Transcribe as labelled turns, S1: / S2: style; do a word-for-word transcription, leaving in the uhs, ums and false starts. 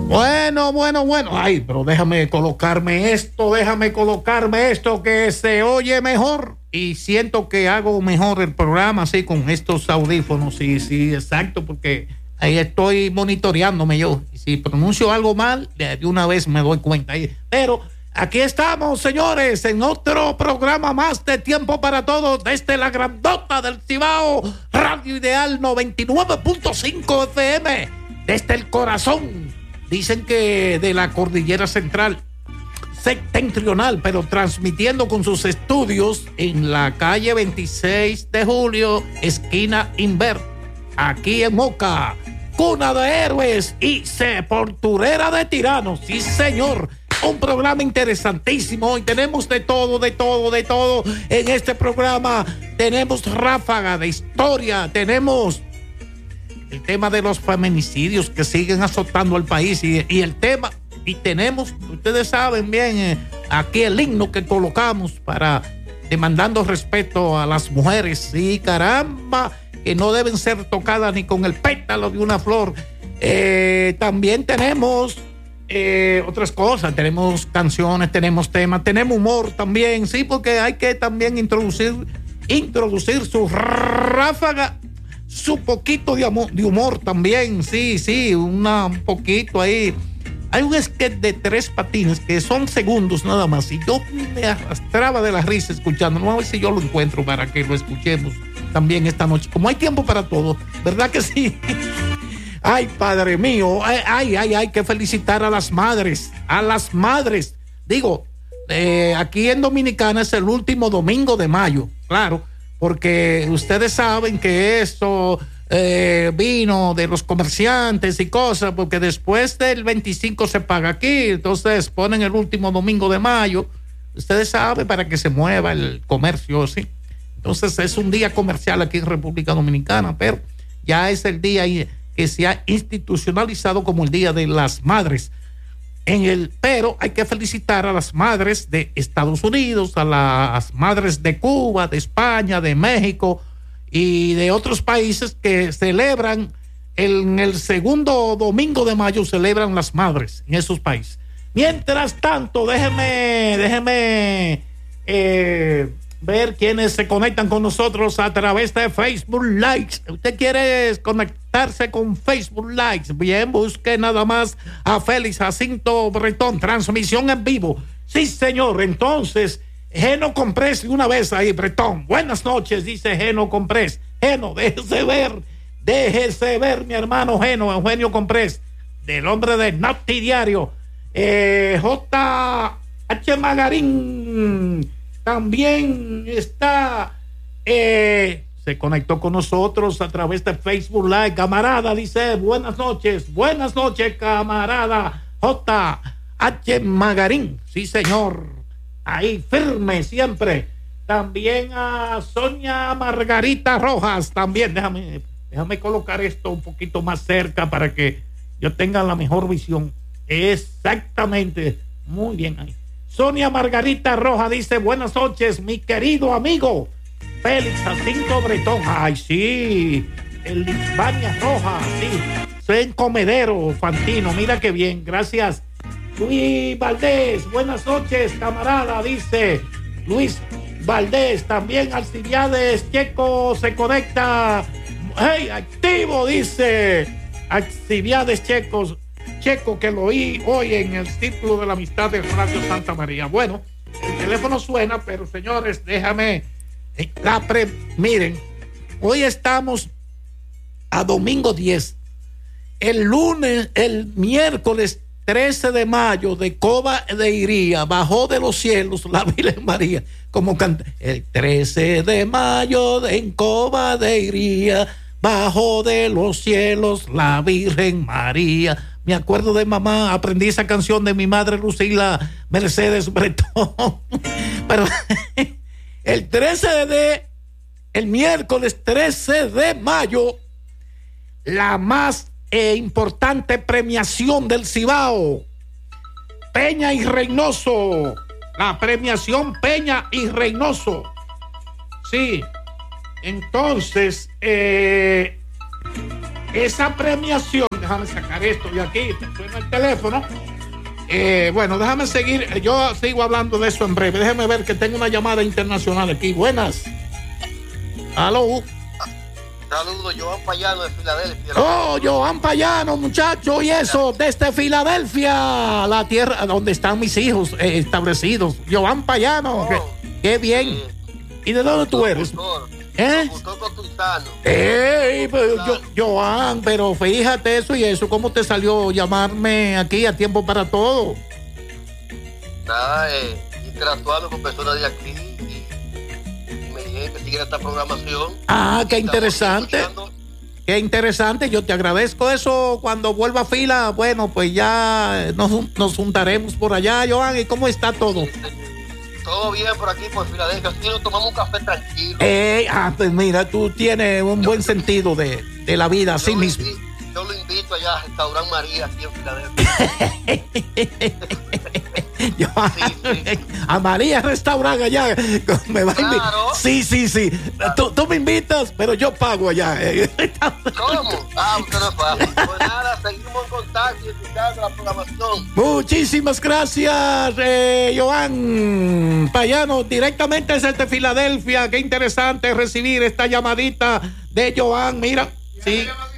S1: Bueno, bueno, bueno. Ay, pero déjame colocarme esto, déjame colocarme esto que se oye mejor. Y siento que hago mejor el programa así con estos audífonos. Sí, sí, exacto, porque ahí estoy monitoreándome yo. Y si pronuncio algo mal, de una vez me doy cuenta. Pero aquí estamos, señores, en otro programa más de Tiempo para Todos desde la grandota del Cibao, Radio Ideal noventa y nueve punto cinco F M, desde el corazón. Dicen que de la cordillera central septentrional, pero transmitiendo con sus estudios en la calle veintiséis de julio, esquina Inver, aquí en Moca, cuna de héroes y sepulturera de tiranos. Sí, señor. Un programa interesantísimo y tenemos de todo, de todo, de todo en este programa. Tenemos ráfaga de historia, tenemos el tema de los feminicidios que siguen azotando al país y, y el tema, y tenemos, ustedes saben bien, eh, aquí el himno que colocamos para demandando respeto a las mujeres. Sí, caramba, que no deben ser tocadas ni con el pétalo de una flor. Eh, también tenemos eh, otras cosas, tenemos canciones, tenemos temas, tenemos humor también, sí, porque hay que también introducir, introducir su ráfaga, su poquito de, amor, de humor también, sí, sí, una, un poquito ahí. Hay un sketch de Tres Patines que son segundos nada más y yo me arrastraba de la risa escuchando. Vamos a ver si yo lo encuentro para que lo escuchemos también esta noche. Como hay tiempo para todo, ¿verdad que sí? Ay, padre mío, ay, ay, ay, hay que felicitar a las madres, a las madres. Digo, eh, aquí en Dominicana es el último domingo de mayo, claro, porque ustedes saben que esto eh, vino de los comerciantes y cosas, porque después del veinticinco se paga aquí, entonces ponen el último domingo de mayo, ustedes saben, para que se mueva el comercio, sí. Entonces es un día comercial aquí en República Dominicana, pero ya es el día que se ha institucionalizado como el Día de las Madres. En el, pero hay que felicitar a las madres de Estados Unidos, a las madres de Cuba, de España, de México y de otros países que celebran el, en el segundo domingo de mayo, celebran las madres en esos países. Mientras tanto, déjeme, déjeme eh, ver quiénes se conectan con nosotros a través de Facebook Likes. ¿Usted quiere conectarse con Facebook Likes? Bien, busque nada más a Félix Jacinto Bretón, transmisión en vivo. Sí, señor. Entonces, Geno Comprés, de una vez ahí, Bretón. Buenas noches, dice Geno Comprés. Geno, déjese ver, déjese ver, mi hermano Geno, Eugenio Comprés, del hombre de Noti Diario. Eh, J H Magarín también está, eh, se conectó con nosotros a través de Facebook Live. Camarada, dice, buenas noches, buenas noches, camarada J H Magarín. Sí, señor, ahí firme siempre. También a Sonia Margarita Rojas, también, déjame, déjame colocar esto un poquito más cerca para que yo tenga la mejor visión. Exactamente, muy bien ahí. Sonia Margarita Roja dice, buenas noches, mi querido amigo Félix Jacinto Bretón. Ay, sí, el Hispania Roja, sí, soy comedero, Fantino, mira qué bien, gracias. Luis Valdés, buenas noches, camarada, dice Luis Valdés. También Alcibiades Checo se conecta, hey, activo, dice Alcibiades Checos. Checo, que lo oí hoy en el Círculo de la Amistad de Radio Santa María. Bueno, el teléfono suena, pero señores, déjame, la pre, miren, hoy estamos a domingo diez. El lunes, el miércoles trece de mayo, de Cova de Iría, bajó de los cielos la Virgen María, como canta, el trece de mayo de en Cova de Iría, bajó de los cielos la Virgen María. Me acuerdo de mamá, aprendí esa canción de mi madre Lucila Mercedes Bretón. Pero el trece de, el miércoles trece de mayo, la más eh, importante premiación del Cibao, Peña y Reynoso, la premiación Peña y Reynoso. Sí, entonces, eh, esa premiación, déjame sacar esto de aquí, suena el teléfono. Eh, bueno, déjame seguir, yo sigo hablando de eso en breve. Déjame ver que tengo una llamada internacional aquí. Buenas. Aló.
S2: Saludos, Joan Payano de Filadelfia.
S1: Oh, Joan Payano, muchacho, y eso, desde Filadelfia, la tierra donde están mis hijos eh, establecidos. Joan Payano,
S2: Oh,
S1: qué, qué bien.
S2: sí.
S1: ¿Y de dónde tú eres? ¿Eh? Ey, pero yo, Joan, pero fíjate eso y eso, ¿cómo te salió llamarme aquí a tiempo para todo?
S2: Nada, eh, interactuando con personas de aquí y, y me dije que siguiera esta programación.
S1: Ah, qué interesante. Qué interesante, yo te agradezco eso. Cuando vuelva a fila, bueno, pues ya nos, nos juntaremos por allá, Joan. ¿Y cómo está todo?
S2: Todo bien por aquí, por Filadelfia. Aquí nos tomamos un café tranquilo.
S1: Eh, ah, pues mira, tú tienes un buen sentido de, de la vida, así
S2: yo
S1: mismo.
S2: Invito, yo lo invito allá a Restaurant María, aquí en Filadelfia.
S1: Yo, sí, sí. A María Restaurant allá me va claro. a sí, sí, sí. Claro. Tú, tú me invitas, pero yo pago allá.
S2: ¿Cómo? Ah, usted no es fácil. Pues nada, seguimos en contacto y escuchando la programación.
S1: Muchísimas gracias, eh, Joan Payano, directamente desde Filadelfia. Qué interesante recibir esta llamadita de Joan. Mira, sí.